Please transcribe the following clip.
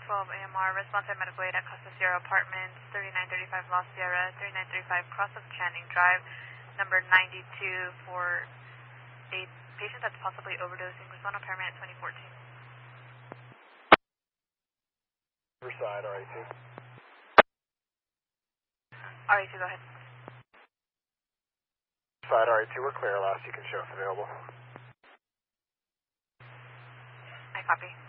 12 AMR, response at medical aid at Costa Sierra Apartments, 3935 La Sierra, 3935 Cross of Channing Drive, number 92 for a patient that's possibly overdosing. Respond on paramedic 2014. Riverside, RA2. RA2, go ahead. Riverside, RA2, we're clear. Last you can show if available. I copy.